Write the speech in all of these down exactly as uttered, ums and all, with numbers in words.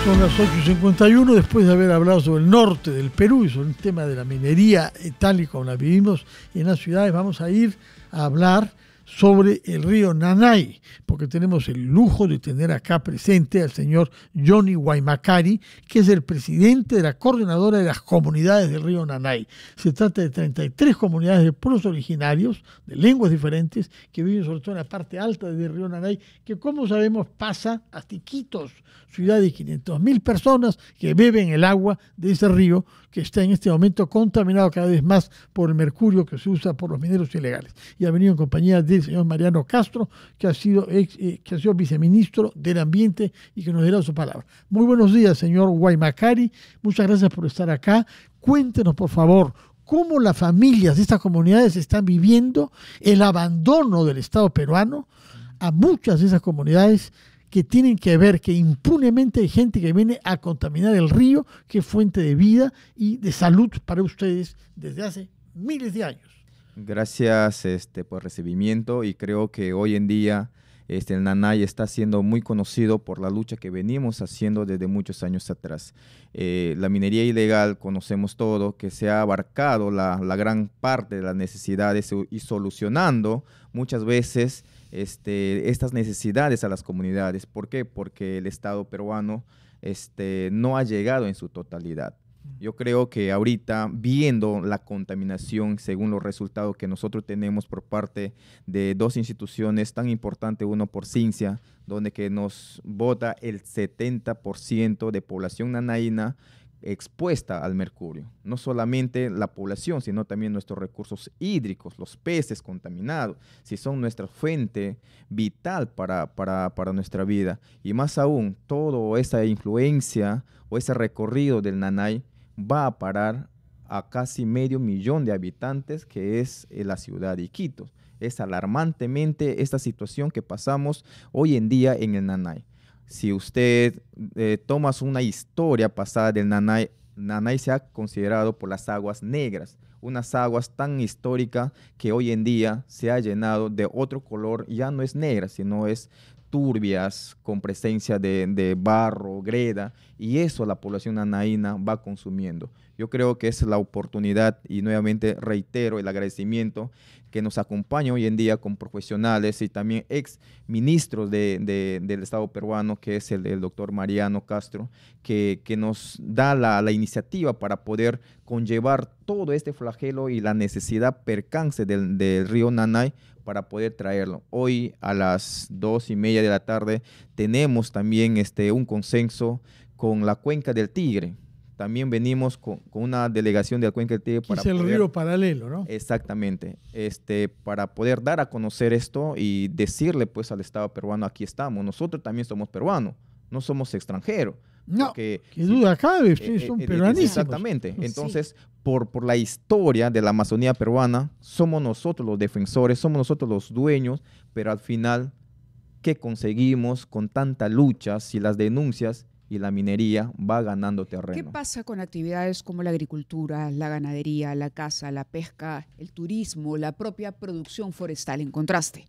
Son las ocho y cincuenta y uno, después de haber hablado sobre el norte del Perú y sobre el tema de la minería tal y como la vivimos en las ciudades, vamos a ir a hablar sobre el río Nanay, porque tenemos el lujo de tener acá presente al señor Johnny Guaymacari, que es el presidente de la coordinadora de las comunidades del río Nanay. Se trata de treinta y tres comunidades de pueblos originarios, de lenguas diferentes, que viven sobre todo en la parte alta del río Nanay, que como sabemos pasa hasta Iquitos, ciudad de quinientas mil personas que beben el agua de ese río que está en este momento contaminado cada vez más por el mercurio que se usa por los mineros ilegales. Y ha venido en compañía del señor Mariano Castro, que ha sido, ex, eh, que ha sido viceministro del Ambiente y que nos dirá su palabra. Muy buenos días, señor Guaymacari. Muchas gracias por estar acá. Cuéntenos, por favor, cómo las familias de estas comunidades están viviendo el abandono del Estado peruano a muchas de esas comunidades que tienen que ver que impunemente hay gente que viene a contaminar el río, que es fuente de vida y de salud para ustedes desde hace miles de años. Gracias este, por el recibimiento, y creo que hoy en día este, el Nanay está siendo muy conocido por la lucha que venimos haciendo desde muchos años atrás. Eh, la minería ilegal, conocemos todo, que se ha abarcado la, la gran parte de las necesidades y solucionando muchas veces Este, estas necesidades a las comunidades. ¿Por qué? Porque el Estado peruano este, no ha llegado en su totalidad. Yo creo que ahorita, viendo la contaminación, según los resultados que nosotros tenemos por parte de dos instituciones tan importantes, uno por Cincia, donde que nos vota el setenta por ciento de población nanaína expuesta al mercurio. No solamente la población, sino también nuestros recursos hídricos, los peces contaminados, si son nuestra fuente vital para, para, para nuestra vida. Y más aún, toda esa influencia o ese recorrido del Nanay va a parar a casi medio millón de habitantes, que es la ciudad de Iquitos. Es alarmantemente esta situación que pasamos hoy en día en el Nanay. Si usted eh, toma una historia pasada del Nanay, Nanay se ha considerado por las aguas negras, unas aguas tan históricas que hoy en día se ha llenado de otro color, ya no es negra, sino es turbias, con presencia de, de barro, greda, y eso la población nanaína va consumiendo. Yo creo que es la oportunidad, y nuevamente reitero el agradecimiento que nos acompaña hoy en día con profesionales y también ex ministros de, de, del Estado peruano, que es el, el doctor Mariano Castro, que, que nos da la, la iniciativa para poder conllevar todo este flagelo y la necesidad percance del, del río Nanay para poder traerlo. Hoy a las dos y media de la tarde tenemos también este, un consenso con la Cuenca del Tigre. También venimos con, con una delegación de la Cuenca del Tigre para es el poder, río paralelo, ¿no? Exactamente, este, para poder dar a conocer esto y decirle pues al Estado peruano, aquí estamos, nosotros también somos peruanos, no somos extranjeros. No, porque, qué duda cabe, ustedes eh, son eh, peruanísimos. Exactamente, entonces sí. por, por la historia de la Amazonía peruana, somos nosotros los defensores, somos nosotros los dueños, pero al final, ¿qué conseguimos con tanta lucha si las denuncias y la minería va ganando terreno? ¿Qué pasa con actividades como la agricultura, la ganadería, la caza, la pesca, el turismo, la propia producción forestal en contraste?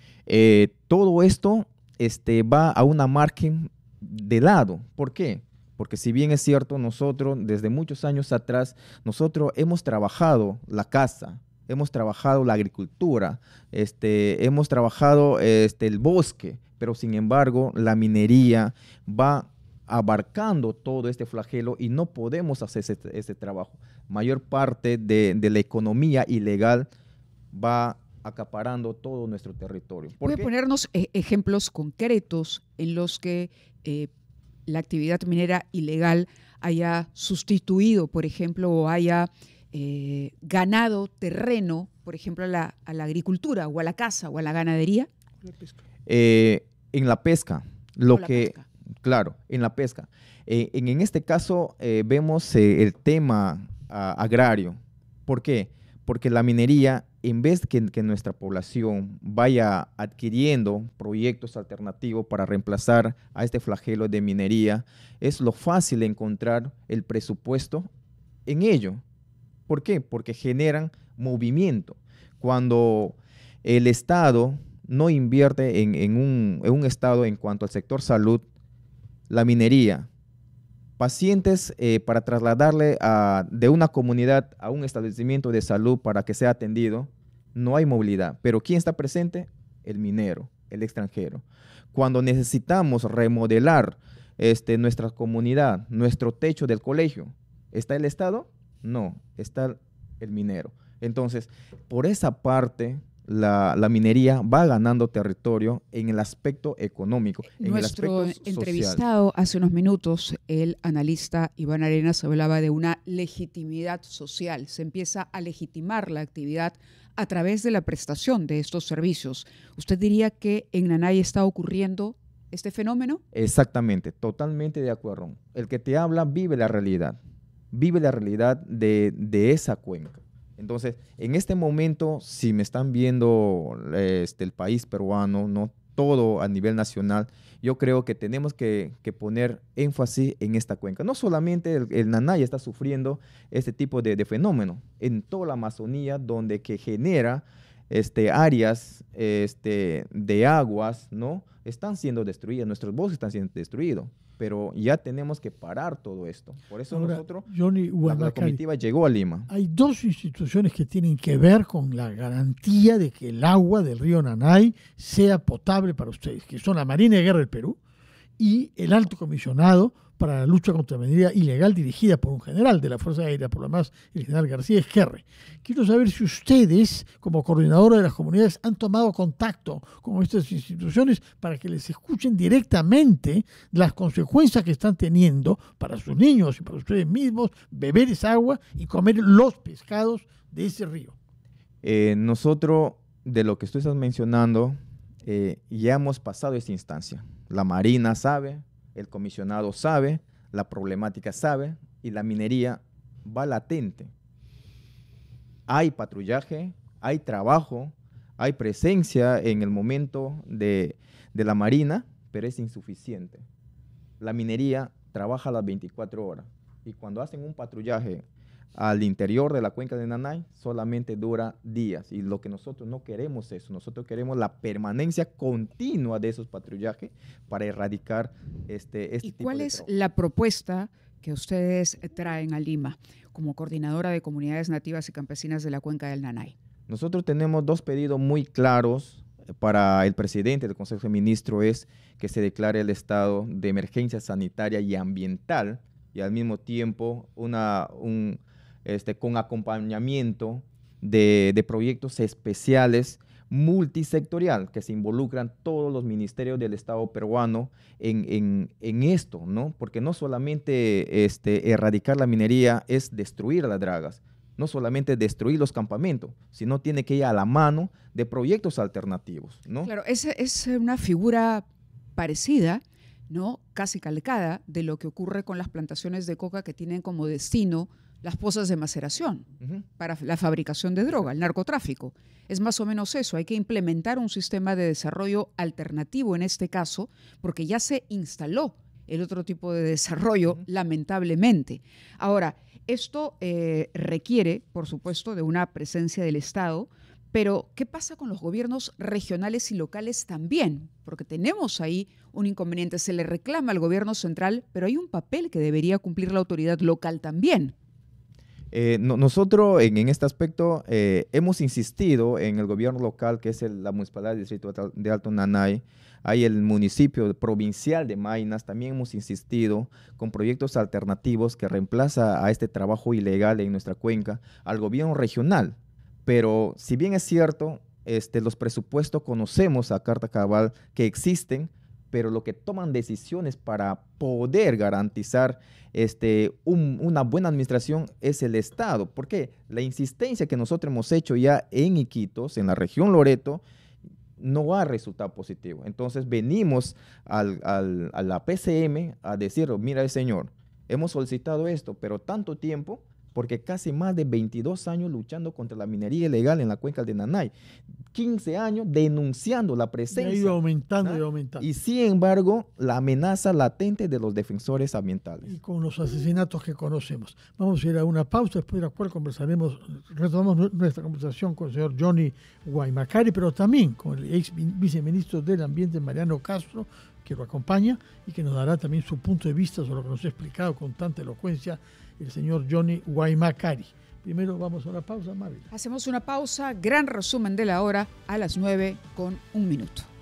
Eh, todo esto este, va a una margen de lado. ¿Por qué? Porque si bien es cierto, nosotros desde muchos años atrás, nosotros hemos trabajado la caza, hemos trabajado la agricultura, este, hemos trabajado este, el bosque, pero sin embargo la minería va abarcando todo este flagelo y no podemos hacer ese, ese trabajo. Mayor parte de, de la economía ilegal va acaparando todo nuestro territorio. Voy a ponernos eh, ejemplos concretos en los que eh, la actividad minera ilegal haya sustituido, por ejemplo, o haya eh, ganado terreno, por ejemplo, a la, a la agricultura o a la caza o a la ganadería. Eh, en la pesca, lo la que... pesca. Claro, en la pesca. Eh, en, en este caso eh, vemos eh, el tema a, agrario. ¿Por qué? Porque la minería, en vez de que, que nuestra población vaya adquiriendo proyectos alternativos para reemplazar a este flagelo de minería, es lo fácil encontrar el presupuesto en ello. ¿Por qué? Porque generan movimiento. Cuando el Estado no invierte en, en, un, en un Estado en cuanto al sector salud, la minería pacientes eh, para trasladarle a, de una comunidad a un establecimiento de salud para que sea atendido, no hay movilidad. Pero ¿quién está presente? El minero, el extranjero. Cuando necesitamos remodelar este, nuestra comunidad, nuestro techo del colegio, ¿está el Estado? No, está el minero. Entonces, por esa parte, la, la minería va ganando territorio en el aspecto económico, en Nuestro el aspecto entrevistado social. Hace unos minutos, el analista Iván Arenas hablaba de una legitimidad social. Se empieza a legitimar la actividad a través de la prestación de estos servicios. ¿Usted diría que en Nanay está ocurriendo este fenómeno? Exactamente, totalmente de acuerdo. El que te habla vive la realidad, vive la realidad de, de esa cuenca. Entonces, en este momento, si me están viendo este, el país peruano, no todo a nivel nacional, yo creo que tenemos que, que poner énfasis en esta cuenca. No solamente el, el Nanay está sufriendo este tipo de, de fenómeno, en toda la Amazonía, donde que genera este, áreas este, de aguas, ¿no? Están siendo destruidas, nuestros bosques están siendo destruidos, pero ya tenemos que parar todo esto. Por eso Ahora, nosotros, Johnny la, la comitiva llegó a Lima. Hay dos instituciones que tienen que ver con la garantía de que el agua del río Nanay sea potable para ustedes, que son la Marina de Guerra del Perú y el Alto Comisionado para la lucha contra la minería ilegal dirigida por un general de la Fuerza Aérea, por lo demás el general García Esquerre. Quiero saber si ustedes, como coordinadora de las comunidades, han tomado contacto con estas instituciones para que les escuchen directamente las consecuencias que están teniendo para sus niños y para ustedes mismos, beber esa agua y comer los pescados de ese río. Eh, nosotros, de lo que tú estás mencionando, eh, ya hemos pasado esta instancia. La Marina sabe, el comisionado sabe, la problemática sabe y la minería va latente. Hay patrullaje, hay trabajo, hay presencia en el momento de, de la Marina, pero es insuficiente. La minería trabaja las veinticuatro horas y cuando hacen un patrullaje al interior de la cuenca de Nanay solamente dura días y lo que nosotros no queremos es eso, nosotros queremos la permanencia continua de esos patrullajes para erradicar este, este ¿Y tipo cuál de es trabajo. la propuesta que ustedes traen a Lima como coordinadora de comunidades nativas y campesinas de la cuenca del Nanay? Nosotros tenemos dos pedidos muy claros para el presidente del Consejo de Ministros, es que se declare el estado de emergencia sanitaria y ambiental y al mismo tiempo una, un, este, con acompañamiento de, de proyectos especiales multisectorial que se involucran todos los ministerios del Estado peruano en, en, en esto, ¿no? Porque no solamente este, erradicar la minería es destruir las dragas, no solamente destruir los campamentos, sino tiene que ir a la mano de proyectos alternativos, ¿no? Claro, esa es una figura parecida, ¿no? Casi calcada de lo que ocurre con las plantaciones de coca que tienen como destino las pozas de maceración uh-huh. para la fabricación de droga, el narcotráfico. Es más o menos eso, hay que implementar un sistema de desarrollo alternativo en este caso, porque ya se instaló el otro tipo de desarrollo, uh-huh. lamentablemente. Ahora, esto eh, requiere, por supuesto, de una presencia del Estado, pero ¿qué pasa con los gobiernos regionales y locales también? Porque tenemos ahí un inconveniente, se le reclama al gobierno central, pero hay un papel que debería cumplir la autoridad local también. Eh, no, nosotros en, en este aspecto eh, hemos insistido en el gobierno local, que es el, la Municipalidad del Distrito de Alto Nanay, hay el municipio provincial de Maynas, también hemos insistido con proyectos alternativos que reemplaza a este trabajo ilegal en nuestra cuenca al gobierno regional. Pero si bien es cierto, este, los presupuestos conocemos a carta cabal que existen, pero lo que toman decisiones para poder garantizar este, un, una buena administración es el Estado. ¿Por qué? La insistencia que nosotros hemos hecho ya en Iquitos, en la región Loreto, no ha resultado positivo. Entonces venimos al, al, a la P C M a decir, mira señor, hemos solicitado esto, pero tanto tiempo, porque casi más de veintidós años luchando contra la minería ilegal en la cuenca de Nanay, quince años denunciando la presencia. Y ha ido aumentando ¿no? y aumentando. Y sin embargo, la amenaza latente de los defensores ambientales. Y con los asesinatos que conocemos. Vamos a ir a una pausa, después de la cual conversaremos, retomamos nuestra conversación con el señor Johnny Guaymacari, pero también con el ex viceministro del Ambiente, Mariano Castro, que lo acompaña y que nos dará también su punto de vista sobre lo que nos ha explicado con tanta elocuencia el señor Johnny Guaymacari. Primero vamos a una pausa, Mávila. Hacemos una pausa, gran resumen de la hora a las nueve con un minuto.